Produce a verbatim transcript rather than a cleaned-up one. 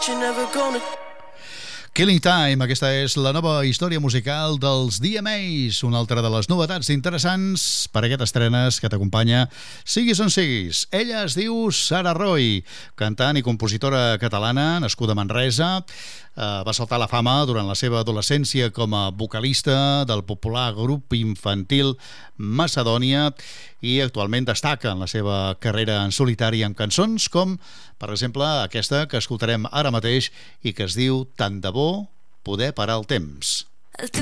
Killing Time, aquesta és la nova història musical dels D M As, una altra de les novetats interessants per aquestes estrenes que t'acompanya siguis on siguis. Ella es diu Sara Roy, cantant i compositora catalana, nascuda a Manresa. Uh, va saltar a la fama durant la seva adolescència com a vocalista del popular grup infantil Macedònia i actualment destaca en la seva carrera en solitari amb cançons com, per exemple, aquesta que escoltarem ara mateix i que es diu Tant de bo poder parar el temps. El teu